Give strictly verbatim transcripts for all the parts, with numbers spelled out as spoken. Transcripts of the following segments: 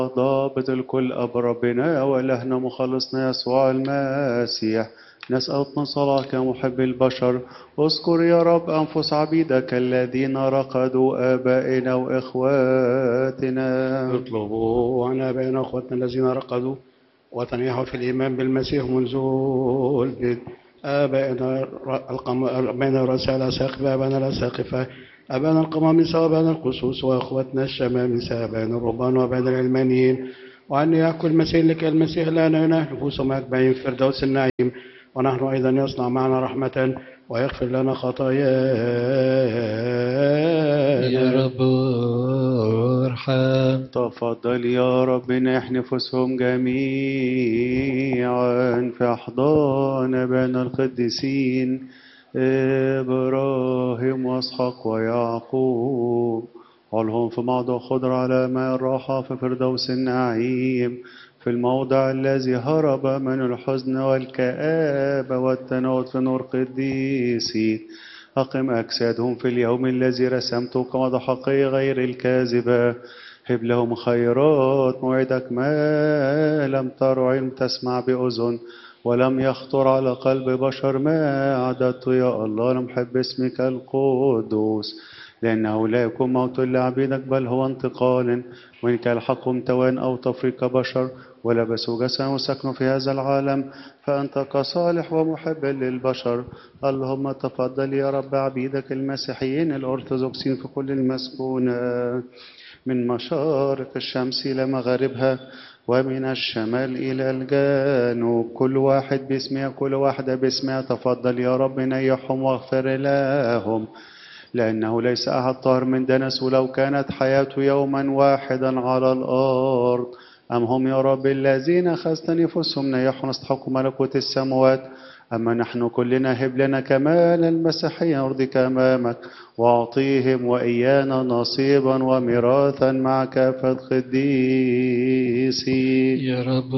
ضابط الكل أب ربنا وإلهنا مخلصنا يسوع المسيح، نسأل من صلاحك محب البشر. اذكر يا رب أنفس عبيدك الذين رقدوا آبائنا وإخواتنا. اطلبوا عن آبائنا وأخواتنا الذين رقدوا وتنيحوا في الإيمان بالمسيح منذ البدء. آبائنا آبائنا رؤساء الأساقفة، آبائنا الأساقفة، آبائنا القمامسة، وآبائنا القصوص، وأخواتنا الشمامسة، آبائنا الرهبان، وآبائنا العلمانيين، وأن يأكل المسيح لك المسيح لنا ونحن نفوسهم أجمعين في فردوس النعيم، ونحن أيضا يصنع معنا رحمة ويغفر لنا خطايانا. يا رب ارحم. تفضل يا رب نحن نفوسهم جميعا في أحضان بين القديسين إبراهيم وإسحاق ويعقوب، علهم في موضع خضر على ماء الراحة في فردوس النعيم، في الموضع الذي هرب من الحزن والكآبة والتناوت في نور قديسي. أقم أجسادهم في اليوم الذي رسمته كوضع حقيقي غير الكاذبة. هب لهم خيرات موعدك ما لم تر عين تسمع بأذن ولم يخطر على قلب بشر ما أعددت يا الله لمحب اسمك القدوس، لأنه لا يكون موت لعبيدك بل هو انتقال، وإن كان الحق توان أو تفريق بشر ولبسوا جسدا وسكنوا في هذا العالم، فأنت كصالح ومحب للبشر. اللهم تفضل يا رب عبيدك المسيحيين الأرثوذكسيين في كل المسكونة من مشارق الشمس إلى مغاربها ومن الشمال إلى الجنوب، كل واحد باسمها كل واحدة باسمها. تفضل يا رب نيحهم واغفر لهم، لأنه ليس أحد طاهر من دنس ولو كانت حياته يوما واحدا على الأرض. أم هم يا رب الذين أخذت نفوسهم نيحهم يستحقوا ملكوت السماوات، أما نحن كلنا هب لنا كمال المسيحية نرضيك أمامك، وأعطيهم وإيانا نصيبا وميراثا مع كافة قديسي. يا رب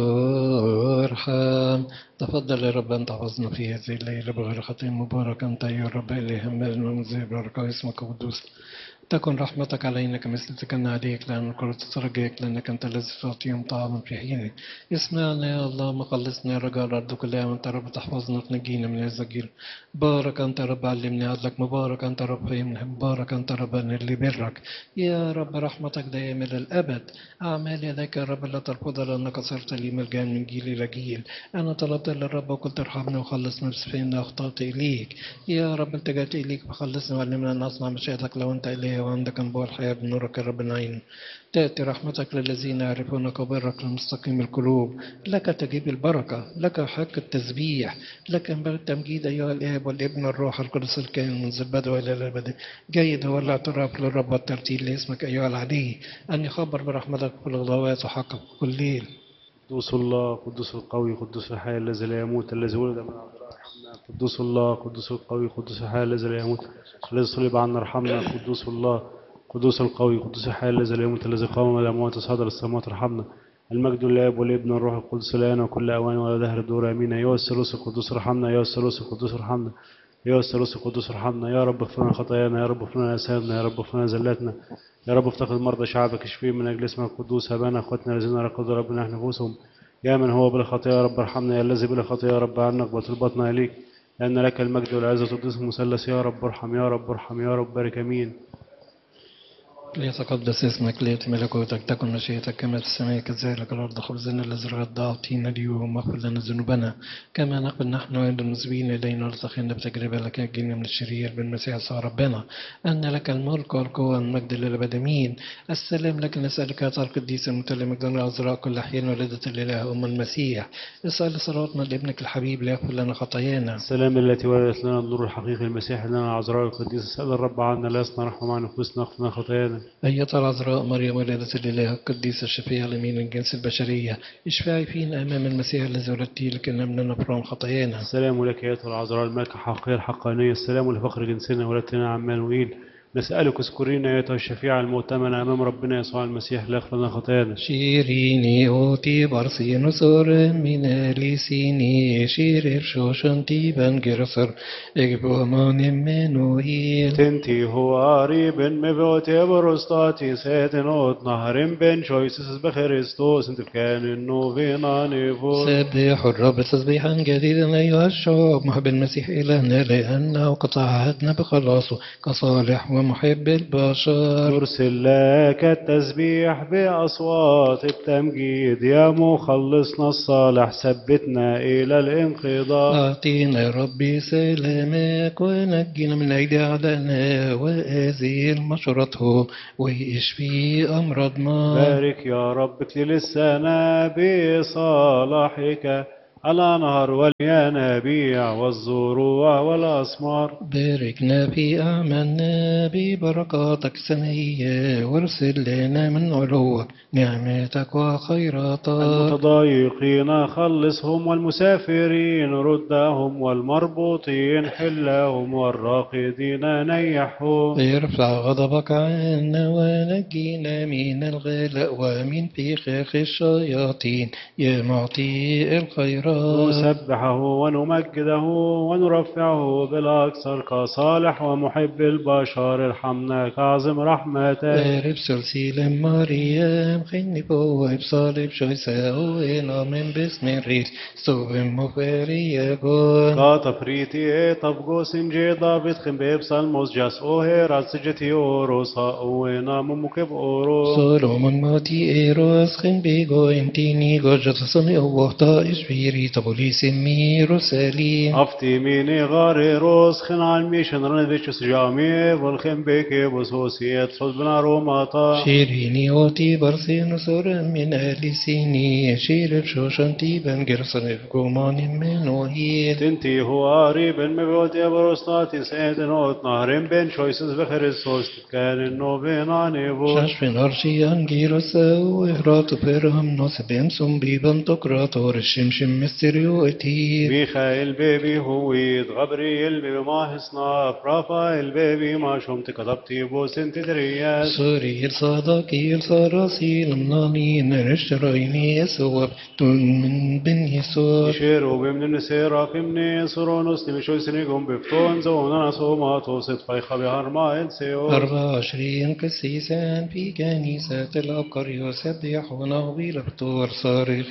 ارحم. تفضل يا رب أن تحفظنا في هذه الليلة بغير خطيئة. مبارك أنت يا رب إله من ونزل بركة اسمك قدوس. تكن رحمتك علينا كمثل تكن عليك، لأن الكرة ترجيك، لأنك أنت الذي تعطيهم طعاما في حينه. اسمعنا يا الله مخلصنا يا رجاء الأرض كلها، أنت رب تحفظنا وتنجينا من هذا الجيل. بارك أنت رب علمني عدلك، مبارك أنت رب فهمنا، مبارك أنت رب اللي برك يا رب. رحمتك دائما إلى الأبد. أعمال يديك يا رب لا ترفضها، لأنك صرت لي ملجأ من جيل إلى جيل. أنا طلبت للرب وقلت ارحمني وخلصني، بس فإني أخطأت إليك يا رب. التجأت إليك فخلصني وعلمنا أن أصنع مشيئتك، لو أنت إلهي وعندك أنبوع الحياة بنورك يا رب العين. تأتي رحمتك للذين يعرفونك وبرك للمستقيم القلوب. لك تجيب البركة، لك حق التسبيح، لك التمجيد أيها الآب والابن والروح القدس الكائن منذ البدء إلى الأبد. جيد هو الاعتراف للرب والترتيل لاسمك أيها العلي، أن يخبر برحمتك في الغضوات وحقك كل ليل. قدوس الله قدوس القوي قدوس الحي الذي لا يموت الذي ولد من عذراء ارحمنا. قدوس الله قدوس القوي قدوس الحي الذي لا يموت الذي صلب عنا ارحمنا. قدوس الله قدوس القوي قدوس الحي الذي لا يموت الذي قام من الأموات وصعد للسماوات ارحمنا. المجد للآب والابن والروح القدس الآن وكل أوان ولا دهر الدور آمين. أيها الثالوث القدوس ارحمنا، أيها الثالوث القدوس ارحمنا، أيها الثالوث القدوس ارحمنا. يا رب اغفر لنا خطايانا، يا رب اغفر لنا أثامنا، يا رب اغفر لنا زلاتنا، يا رب افتقد مرضى شعبك اشفيهم من أجل اسمك القدوس. هبانا أخواتنا الذين رقدوا ربنا نفوسهم، يا من هو بلا خطيئة يا رب ارحمنا، يا الذي بلا خطيئة يا رب عنا اقبل طلباتنا إليك، لأن لك المجد والعزة والقدس المثلث. يا رب ارحم، يا رب ارحم، يا رب بارك آمين. ليتقدس اسمك، ليأتي ملكوتك، تكن مشيئتك كما في السماء كذلك الأرض. خبزنا الذي غدا أعطينا اليوم، واغفر لنا ذنوبنا كما نقبل نحن أيضا المذنبين إلينا، ولا تدخلنا بتجربة لك نجينا من الشرير بالمسيح يسوع ربنا. أن لك الملك والقوة والمجد للأبد آمين. السلام لك نسألك يا طارق القديس المتلم مجدنا العذراء كل حين ولدة الإله أم المسيح. اسأل صلواتنا لابنك الحبيب ليغفر لنا خطايانا. السلام التي ولدت لنا النور الحقيقي المسيح لنا العذراء القديسة. اسأل الرب عنا لا يصنع رحمة مع نفوسنا اغفر لنا خطايانا. أيتها العذراء مريم ولدة الإله القديسة الشفيعة الأمين من جنس البشرية، اشفعي فينا أمام المسيح الذي ولدتيه لكنا من نفران خطايانا. السلام لك أيتها العذراء الملكة الحقيقية الحقانية. السلام لفخر جنسنا ولدتنا عمانوئيل. نسألك اذكرينا أيتها الشفيعة المؤتمنة أمام ربنا يسوع المسيح ليغفر لنا خطايانا. شيريني أوتي برسين سور من لسيني شير شوشن تيبان جرسر إجبو من منوهيل تنتي هو قريب مبوتي برستاتي سيتنوت نهرم بين شويسس بخريستوس انت كان انه فينا نفوس. سبح الرب تسبيحا جديدا أيها الشعوب محب المسيح إلهنا لأنه قد عهدنا بخلاصه كصالح ومحب البشر. نرسل لك التسبيح بأصوات التمجيد يا مخلصنا الصالح ثبتنا إلى الانقضاء. أعطينا ربي سلامك ونجينا من أيدي أعدائنا وأزيل مشرته واشفي أمراضنا. بارك يا رب اكلل السنة بصلاحك على نهر والينابيع والزروع والأسمار. باركنا في أعمالنا ببركاتك السمائية وارسل لنا من علوك نعمتك وخيراتك. المتضايقين خلصهم والمسافرين ردهم والمربوطين حلهم والراقدين نيحهم. ارفع غضبك عنا ونجينا من الغلاء ومن فخاخ الشياطين يا معطي الخيرات. نسبحه ونمجده ونرفعه بالأكثر كصالح ومحب البشر ارحمنا كعظم رحمتك. بارب سلسيل مريم خني بواب صالب شويسا وإنا من بسم الريس سوهم مفاريكون. كاتفريتي طبقو سنجي دافد خن بيبسال موسجاس اوهيرات سجتي اوروسا اوينا ممكب اوروس. سولومون ماتي إيروس خن بيغو امتيني غجت صني ووحتا إشبيري تبولي سميرو سليم. افتي ميني غاري روس خن عالميشن رنفيش جامي والخن بيكي بسوسيت صد بنا روماتا. شيريني أوتي برسين سور من أهل سيني شير شوشن تيبان جرسن فقومان من وهيد. تنتي هو قريب مبوتي برستاتي سيدن اوت نهرين بين شويسس بخريستوس كان انه بينا نيفوس. شاشفين أرشي أنجيروس وإهرات فرهم نوس بيمسون بيبان تقراتور الشمشم مستريو اتير. ميخائيل بيبي هويد غبريل بيبي ما هسنا رافائيل بيبي ما شمت كتبتي بوس انت درياس. سوري الصادقي الصراسي لمناني نرشتريني يسوب تون من بن يسوع. يشيروا بمن النسيرة كمني سرونس نمشوا سنيقهم بفتون زونا نسوما توسط فيخا بهار ما انسيو. أربع وعشرين قسيسا في كنيسة الأبقر يسبحون بلبطور صارخ